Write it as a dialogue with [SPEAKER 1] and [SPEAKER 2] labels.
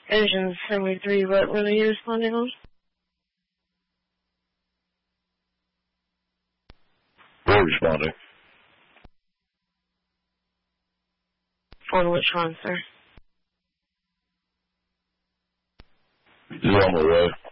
[SPEAKER 1] Engine 73, what were you responding on?
[SPEAKER 2] We're responding.
[SPEAKER 1] On which one, sir?
[SPEAKER 2] He's on the way.